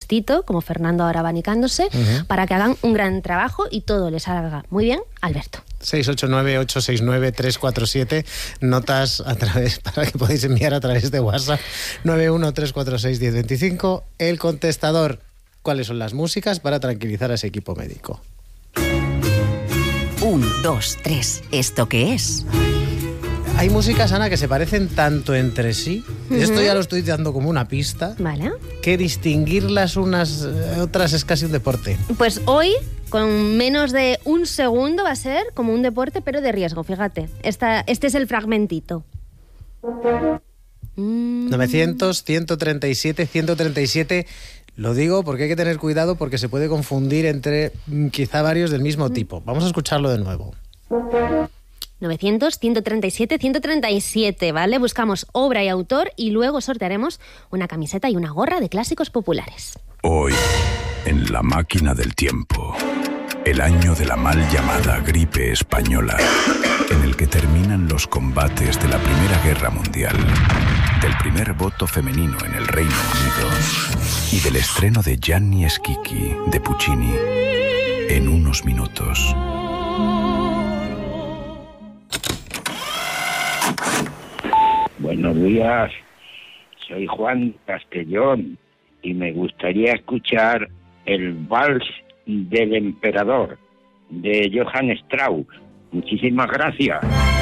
puestito, como Fernando ahora abanicándose, para que hagan un gran trabajo y todo les salga muy bien, Alberto. 689-869-347, notas a través, para que podáis enviar a través de WhatsApp, 913461025, el contestador, cuáles son las músicas para tranquilizar a ese equipo médico. 1, 2, 3, ¿esto qué es? Hay músicas, Ana, que se parecen tanto entre sí, esto ya lo estoy dando como una pista, Vale. que distinguirlas unas otras es casi un deporte. Pues hoy, con menos de un segundo, va a ser como un deporte, pero de riesgo, fíjate. Este es el fragmentito. 900, 137, 137... Lo digo porque hay que tener cuidado porque se puede confundir entre quizá varios del mismo tipo. Vamos a escucharlo de nuevo. 900, 137, 137, ¿vale? Buscamos obra y autor y luego sortearemos una camiseta y una gorra de clásicos populares. Hoy, en la máquina del tiempo, el año de la mal llamada gripe española, en el que terminan los combates de la Primera Guerra Mundial, del primer voto femenino en el Reino Unido y del estreno de Gianni Schicchi de Puccini en unos minutos. Buenos días, soy Juan Castellón y me gustaría escuchar el Vals del Emperador de Johann Strauss. Muchísimas gracias.